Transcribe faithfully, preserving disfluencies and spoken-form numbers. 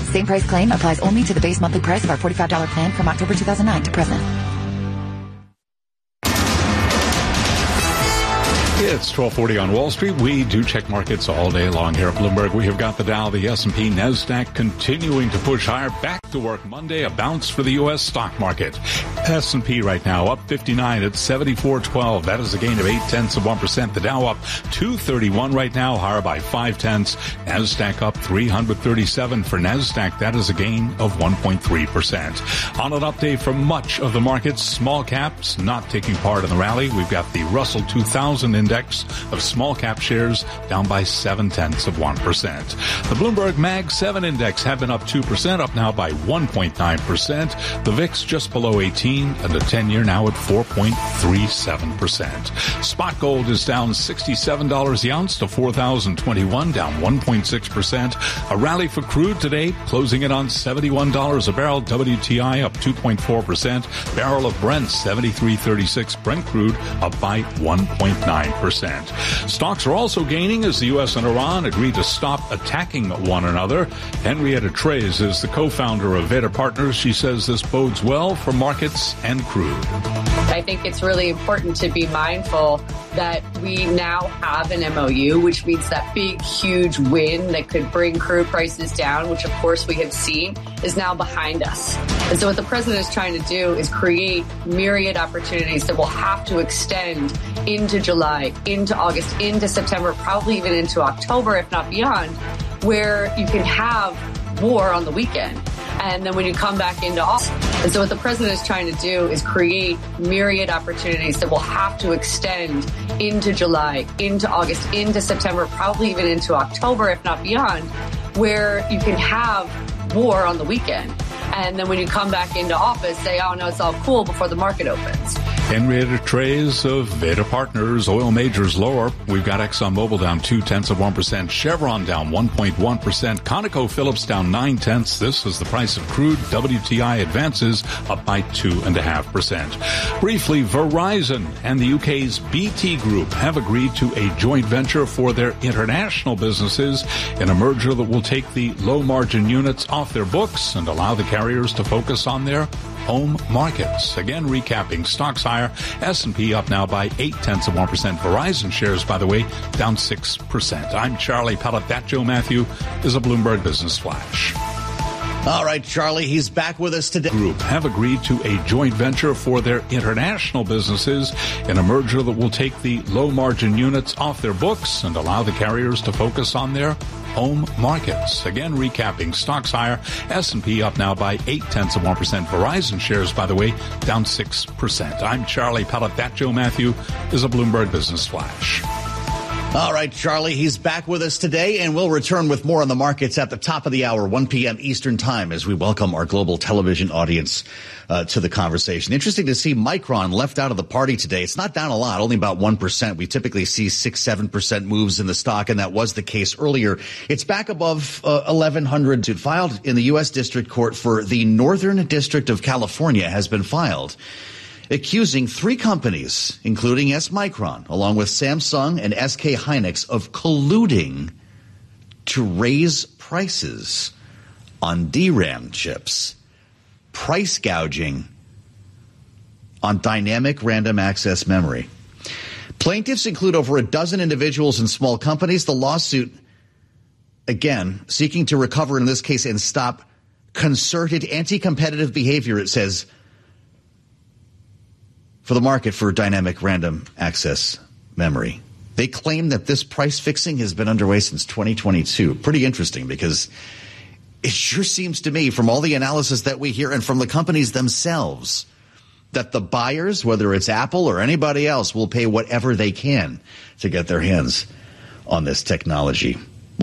Same price claim applies only to the base monthly price of our forty-five dollars plan from October two thousand nine to present. It's twelve forty on Wall Street. We do check markets all day long here at Bloomberg. We have got the Dow, the S and P, NASDAQ continuing to push higher. Back to work Monday, a bounce for the U S stock market. S and P right now up fifty-nine at seventy-four twelve. That is a gain of eight tenths of one percent. The Dow up two thirty-one right now, higher by five tenths. NASDAQ up three thirty-seven for NASDAQ. That is a gain of one point three percent. On an update from much of the markets, small caps not taking part in the rally. We've got the Russell two thousand index of small cap shares down by seven tenths of one percent. The Bloomberg Mag seven index had been up two percent, up now by one point nine percent. The V I X just below eighteen, and the ten-year now at four point three seven percent. Spot gold is down sixty-seven dollars the ounce to four thousand twenty-one, down one point six percent. A rally for crude today, closing it on seventy-one dollars a barrel. W T I up two point four percent. Barrel of Brent seventy-three thirty-six. Brent crude up by one point nine percent. Stocks are also gaining as the U S and Iran agreed to stop attacking one another. Henrietta Treyz is the co-founder of Veda Partners. She says this bodes well for markets and crude. I think it's really important to be mindful that we now have an M O U, which means that big, huge win that could bring crude prices down, which of course we have seen, is now behind us. And so what the president is trying to do is create myriad opportunities that will have to extend into July, into August, into September, probably even into October, if not beyond, where you can have war on the weekend. And then when you come back into office. And so what the president is trying to do is create myriad opportunities that will have to extend into July, into August, into September, probably even into October, if not beyond, where you can have war on the weekend. And then when you come back into office, say, oh, no, it's all cool before the market opens. Henrietta Treyz of Veda Partners. Oil majors lower. We've got ExxonMobil down two tenths of one percent. Chevron down one point one percent. ConocoPhillips down nine tenths. This is the price of crude. W T I advances up by two and a half percent. Briefly, Verizon and the U K's B T Group have agreed to a joint venture for their international businesses in a merger that will take the low margin units off their books and allow the carriers to focus on their home markets. Again, recapping, stocks higher. S and P up now by eight tenths of one percent. Verizon shares, by the way, down six percent. I'm Charlie Pellet. That Joe Matthew is a Bloomberg Business Flash. All right, Charlie, he's back with us today. Group have agreed to a joint venture for their international businesses in a merger that will take the low margin units off their books and allow the carriers to focus on their home markets. Again, recapping, stocks higher. S and P up now by eight tenths of one percent. Verizon shares, by the way, down six percent. I'm Charlie Pellet. That Joe Matthew is a Bloomberg Business Flash. All right, Charlie, he's back with us today, and we'll return with more on the markets at the top of the hour, one p.m. Eastern Time, as we welcome our global television audience uh, to the conversation. Interesting to see Micron left out of the party today. It's not down a lot, only about one percent. We typically see six, seven percent moves in the stock, and that was the case earlier. It's back above uh, eleven hundred. It filed in the U S District Court for the Northern District of California has been filed, accusing three companies, including S. Micron, along with Samsung and S K Hynix, of colluding to raise prices on D RAM chips, price gouging on dynamic random access memory. Plaintiffs include over a dozen individuals and small companies. The lawsuit, again, seeking to recover in this case and stop concerted anti-competitive behavior, it says, for the market for dynamic random access memory. They claim that this price fixing has been underway since twenty twenty-two. Pretty interesting, because it sure seems to me, from all the analysis that we hear and from the companies themselves, that the buyers, whether it's Apple or anybody else, will pay whatever they can to get their hands on this technology.